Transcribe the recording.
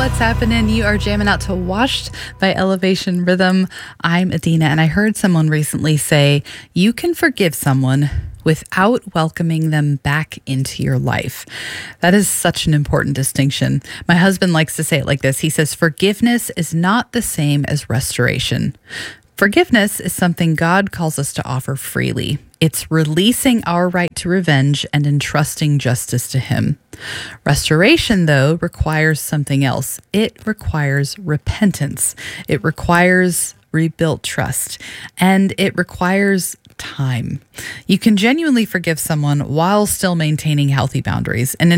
what's happening? You are jamming out to Washed by Elevation Rhythm. I'm Adina, and I heard someone recently say, you can forgive someone without welcoming them back into your life. That is such an important distinction. My husband likes to say it like this. He says, forgiveness is not the same as restoration. Forgiveness is something God calls us to offer freely. It's releasing our right to revenge and entrusting justice to Him. Restoration, though, requires something else. It requires repentance. It requires rebuilt trust. And it requires time. You can genuinely forgive someone while still maintaining healthy boundaries. And in